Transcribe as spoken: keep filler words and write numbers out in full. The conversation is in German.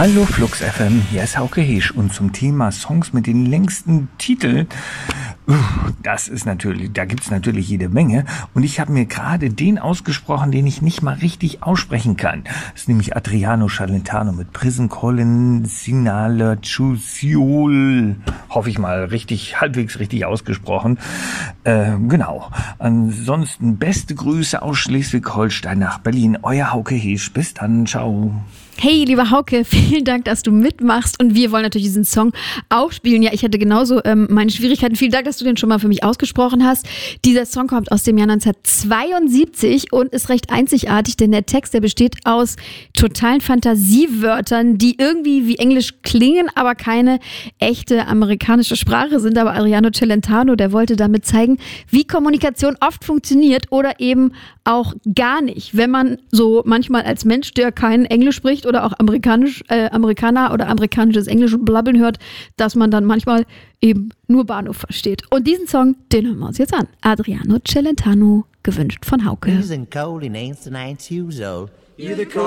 Hallo Flux F M, hier ist Hauke Heesch und zum Thema Songs mit den längsten Titeln, das ist natürlich, da gibt's natürlich jede Menge und ich habe mir gerade den ausgesprochen, den ich nicht mal richtig aussprechen kann. Das ist nämlich Adriano Celentano mit Prison Calling Sinala Chusiol, hoffe ich mal richtig, halbwegs richtig ausgesprochen. Äh, genau. Ansonsten beste Grüße aus Schleswig-Holstein nach Berlin. Euer Hauke Heesch. Bis dann. Ciao. Hey, lieber Hauke, vielen Dank, dass du mitmachst und wir wollen natürlich diesen Song auch spielen. Ja, ich hatte genauso ähm, meine Schwierigkeiten. Vielen Dank, dass du den schon mal für mich ausgesprochen hast. Dieser Song kommt aus dem Jahr neunzehnhundertzweiundsiebzig und ist recht einzigartig, denn der Text, der besteht aus totalen Fantasiewörtern, die irgendwie wie Englisch klingen, aber keine echte amerikanische Sprache sind. Aber Adriano Celentano, der wollte damit zeigen, wie Kommunikation oft funktioniert oder eben auch gar nicht, wenn man so manchmal als Mensch, der kein Englisch spricht oder auch amerikanisch, äh, Amerikaner oder amerikanisches Englisch blabbeln hört, dass man dann manchmal eben nur Bahnhof versteht. Und diesen Song, den hören wir uns jetzt an. Adriano Celentano, gewünscht von Hauke.